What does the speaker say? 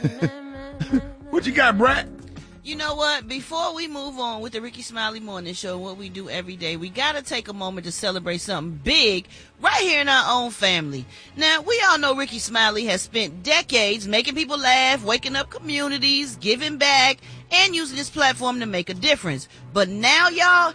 What you got, Brett? You know what? Before we move on with the Ricky Smiley Morning Show, what we do every day, we got to take a moment to celebrate something big right here in our own family. Now, we all know Ricky Smiley has spent decades making people laugh, waking up communities, giving back, and using this platform to make a difference. But now, y'all,